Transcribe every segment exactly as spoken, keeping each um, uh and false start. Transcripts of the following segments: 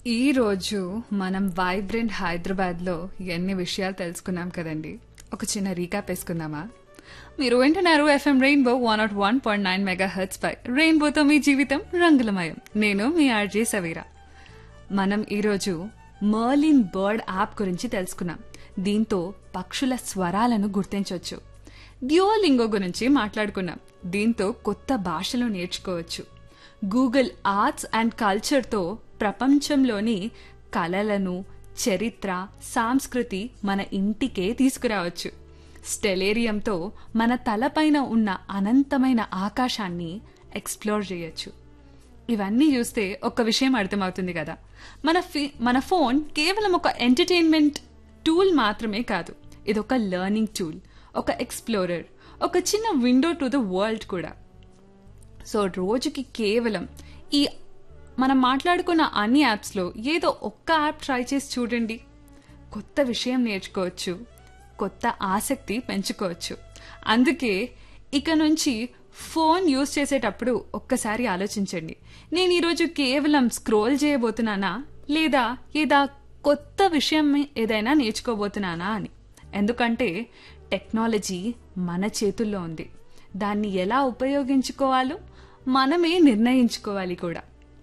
ఈ రోజు మనం వైబ్రెంట్ హైదరాబాద్ లో ఎన్ని విషయాలు తెలుసుకున్నాం కదండి. ఒక చిన్న రీకాప్ వేసుకుందామా? మీరు వింటున్నారు FM rainbow one not one point nine mega hertz పై. రెయిన్బోతో మీ జీవితం రంగులమయం. నేను మీ ఆర్జే సవీరా. మనం ఈరోజు మర్లిన్ బర్డ్ యాప్ గురించి తెలుసుకున్నాం. దీంతో పక్షుల స్వరాలను గుర్తించవచ్చు. డ్యూయోలింగో గురించి మాట్లాడుకున్నాం. దీంతో కొత్త భాషలు నేర్చుకోవచ్చు. గూగుల్ ఆర్ట్స్ అండ్ కల్చర్తో ప్రపంచంలోని కళలను, చరిత్ర, సంస్కృతి మన ఇంటికే తీసుకురావచ్చు. స్టెలేరియంతో మన తలపైన ఉన్న అనంతమైన ఆకాశాన్ని ఎక్స్ప్లోర్ చేయొచ్చు. ఇవన్నీ చూస్తే ఒక విషయం అర్థమవుతుంది కదా, మన మన ఫోన్ కేవలం ఒక ఎంటర్టైన్మెంట్ టూల్ మాత్రమే కాదు, ఇదొక లెర్నింగ్ టూల్, ఒక ఎక్స్ప్లోరర్, ఒక చిన్న విండో టు ద వరల్డ్ కూడా. సో రోజుకి కేవలం ఈ మనం మాట్లాడుకున్న అన్ని యాప్స్లో ఏదో ఒక్క యాప్ ట్రై చేసి చూడండి. కొత్త విషయం నేర్చుకోవచ్చు, కొత్త ఆసక్తి పెంచుకోవచ్చు. అందుకే ఇక నుంచి ఫోన్ యూజ్ చేసేటప్పుడు ఒక్కసారి ఆలోచించండి, నేను ఈరోజు కేవలం స్క్రోల్ చేయబోతున్నానా లేదా ఏదా కొత్త విషయం ఏదైనా నేర్చుకోబోతున్నానా అని. ఎందుకంటే టెక్నాలజీ మన చేతుల్లో ఉంది. దాన్ని ఎలా ఉపయోగించుకోవాలో మనమే నిర్ణయించుకోవాలి కూడా.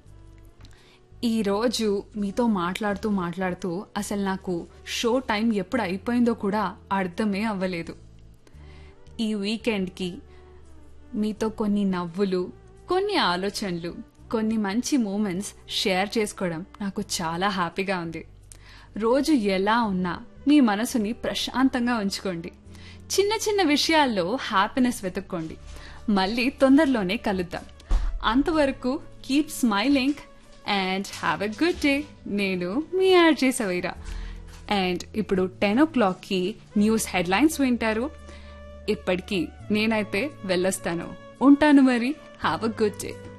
ఈరోజు మీతో మాట్లాడుతూ మాట్లాడుతూ అసలు నాకు షో టైం ఎప్పుడు అయిపోయిందో కూడా అర్థమే అవ్వలేదు. ఈ వీకెండ్కి మీతో కొన్ని నవ్వులు, కొన్ని ఆలోచనలు, కొన్ని మంచి మూమెంట్స్ షేర్ చేసుకోవడం నాకు చాలా హ్యాపీగా ఉంది. రోజు ఎలా ఉన్నా మీ మనసుని ప్రశాంతంగా ఉంచుకోండి. చిన్న చిన్న విషయాల్లో హ్యాపీనెస్ వెతుక్కోండి. మళ్ళీ తొందరలోనే కలుద్దాం. అంతవరకు keep smiling and have a good day. నేను మీ ఆర్జే సవీరా. అండ్ ఇప్పుడు టెన్ ఓ క్లాక్కి న్యూస్ హెడ్లైన్స్ వింటారు. ఇప్పటికీ నేనైతే వెళ్ళొస్తాను. ఉంటాను మరి. Have a good day.